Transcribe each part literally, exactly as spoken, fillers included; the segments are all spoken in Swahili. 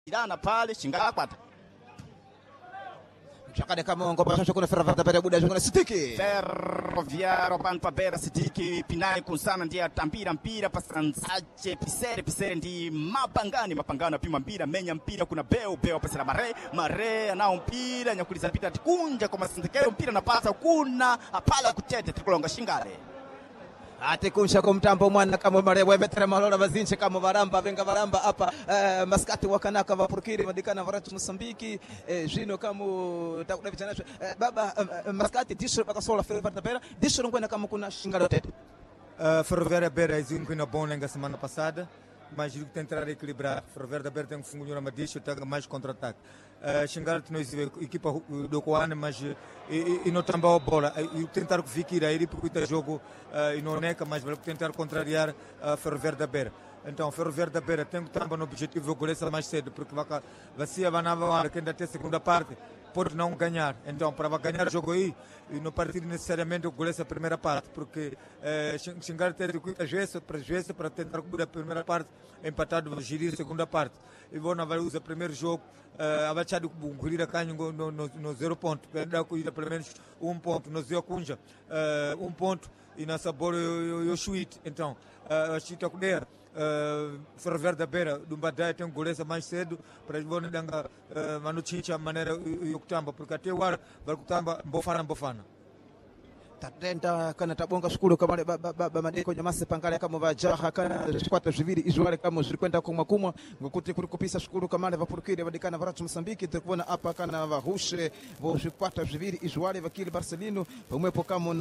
irana pale Shingala kwata Chakade Kamongo pasha kuna Ferroviário da Buda jogando Sitiki. Ferroviário Panpabera Sitiki Pinai kunsana ndia tampira mpira pasanzache pisere pisere ndi mapangani mapangano pima mpira menya mpira kuna Beo Beo pasira Mare Mare anao mpira nyakuliza pita tikunja kwa masindikero mpira na pasa kuna apala kutete trikolonga Shingale. Ate kunsha kumtambo mwana kama marewa vetere malora vazinche kama varamba venga varamba hapa uh, maskati wakanaka vapurukiri madikana varatu Mosambiki uh, jino kama takuda vichana uh, baba uh, maskati disho bakasola Ferroviário da Beira disho ngwena kama kuna Shingalo tete uh, Ferroviário da Beira izinho kuna bom na semana passada mas o que tentar equilibrar Ferroviário da Beira tem um fungo na madisho tá mais contra-ataque uh, Shingalo nós equipa do Coane mas e, e, e não tamba a bola e tentar ficar aí porque o jogo uh, e não neca mas vai tentar contrariar a uh, Ferroviário da Beira. Então Ferroviário da Beira tem que estar no objetivo de golear mais cedo porque vai vai se avançar que ainda tem segunda parte pode não ganhar. Então para ganhar o jogo aí e não partir necessariamente o golear a primeira parte porque uh, Shingalo tem que gesto para gesto para tentar cobrir a primeira parte empatado gerir a segunda parte e vão na vai usar o primeiro jogo uh, abaixado com corrida canho no, no, no zero ponto perder corrida pelo menos um ponto no zero cunja uh, um ponto e na sabor o chuit então a uh, chita kuder uh, Ferroviário da Beira do Badai tem um goleiro mais cedo para eles vão danga uh, manuchincha maneira o kutamba porque até o ar vai kutamba mbofana mbofana tatenda kana tabonga shukuru kama baba madeko nyamase pangale kama vajaha kana kwata zivili izwale kama zilikwenda kwa makumwa ngokuti kulikupisa shukuru kama vapurukire vadikana varatu Mosambiki tukubona hapa kana vahushe vozikwata zivili izwale vakili Barcelino pomwepo kama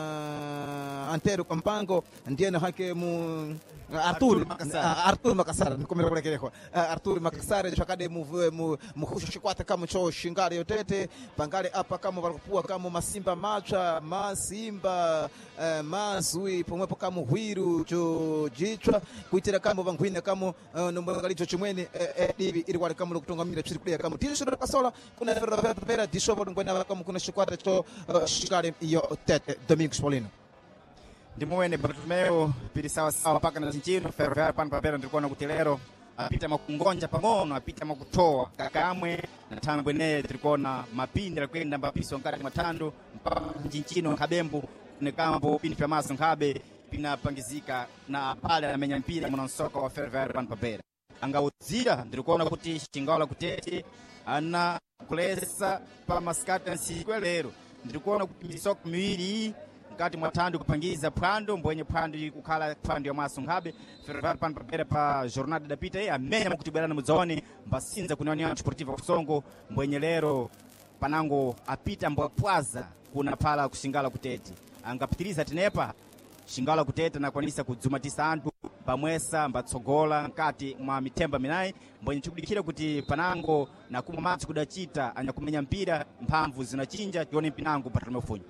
na Antero kwa mpango ndiye na hake mu Arthur Arthur Makasara nikomera kulekelekwa Arthur Makasara chakade mu muhushe shikwata kama cho Shingale yotete pangale hapa kama valipua kama masimba macha mas Simba uh, mazui pomwepo kama hwiru cho jichwa kuitira kama vangwina kama uh, nombalalicho chimwene divi uh, uh, ili wale kama kutongamira chirikulia kama tisho ndo kasola kuna Ferroviário disho ngwena kama kuna shikwata cho uh, Shingale iyo tete Domingos Paulino ndimwene Bartomeu pili sawa sawa paka na zinjino Ferroviário Panpabera ndikuwa na kutilero apita makungonja pamono apita makutoa kakamwe na tambwene tulikuona mapindi la kwenda mbapiso ngati matando mpaka njinchino kabembu ne kambo pindi pya maso ngabe pinapangizika na pale na menya mpira mwana soko wa Ferroviário Panpabera angauzira ndikuona kuti Shingala kutete ana kulesa pa maskata nsikwe lero ndikuona kuti soko miwili ngati mwatando kupangiza phwando mbwenye phwando kukhala phwando ya maso ngabe Ferroviário Panpabera pa jornada da pita ya amenya mukutibwerana mudzone mbasinza kunani ya Sportiva Kusongo mbwenye lero panango apita mbwapwaza kuna pala kushingala kutete angapitiriza tenepa Shingala kutete na kwanisa kudzumatisa anthu pamwesa mbatsogola nkati mwa mitemba minayi mbwenye chikudikira kuti panango na kumwa madzi kudachita anyakumenya mpira mphamvu zinachinja tione pinango patano funyo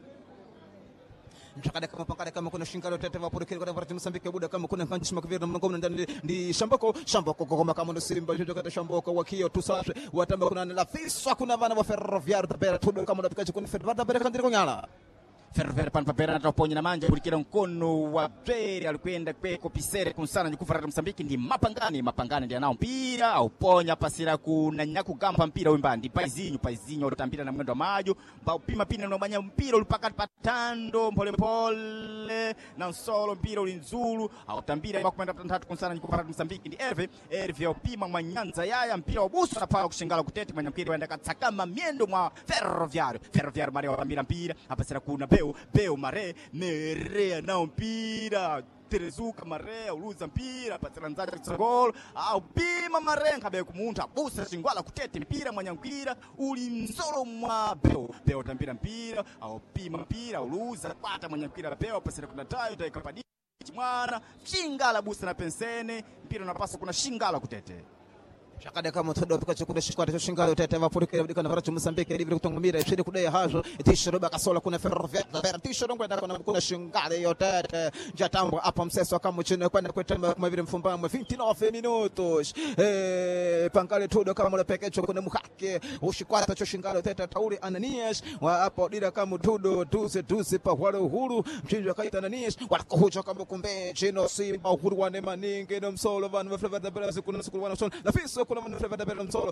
mchakada kama pankada kama kuna Shingalo tete vapurukiri kwa varatu Mosambiki buda kama kuna kanchi makavira mngomna ndani ndi shamboko shamboko kama kama ndo Simba jojo kata shamboko wakio tusaswe watamba kuna la fiswa kuna vana wa Ferroviário da Beira tudo kama ndapikaje kuna Ferroviário da Beira kandiri kunyala Ferroviário Panpabera nataponya na manja kulikira mkono wa Pere alikwenda kweko pisere kunsana nyukufara Mosambiki ndi mapangani mapangani ndi anao mpira au ponya pasira kuna nyaku gamba mpira wimbandi paizinyo paizinyo utambira na mwendo wa majo mbao pima pina na manya mpira ulipaka patando mpole mpole na nsolo mpira ulinzulu au tambira kwa kwenda tatu kunsana nyukufara Mosambiki ndi Erve Erve upima mwanyanza yaya mpira wabusu na pala kushingala kutete manya mpira wenda katsakama miendo mwa Ferroviário Ferroviário Maria watambira mpira hapasira kuna Beo Beo Mare Mere na mpira Terezuka Mare uluza mpira patira nzaja tsogolo au pima Mare ngabe kumunta busa Shingala kutete mpira mwanyankira uli mzolo mwa Beo Beo tambira mpira au pima mpira uluza pata mwanyankira Beo pasira kuna tayo taikapadi mwana Shingala busa na pensene mpira unapasa kuna Shingala kutete chakade kama todo pika chukule shikwata cho Shingalo tete vapurukire bidikana varatu Mosambiki livre kutongomira ishiri kudai hazo tisho baka sola kuna Ferroviário da Beira tisho ngwenda kuna kuna Shingalo yotete jatambo hapa mseso kama chino kwenda kwetema kama vile mfumbamwe vinte e nove minutos eh pangale todo kama mula pekecho kuna muhake ushikwata cho Shingalo tete tauri Ananias wa hapo dira kama todo duze duze pa wale uhuru mchinjo kaita Ananias walakohoja kama kumbe chino Simba uhuru wane maninge no msolo van Ferroviário da Beira kuna sikulu wana son la fiso kuna Ferroviário da Beira msolo